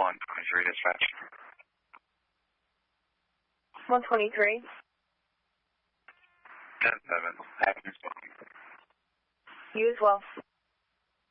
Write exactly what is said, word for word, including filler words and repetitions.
one twenty-three dispatch. one twenty-three. ten seven. Happy smoking. You as well.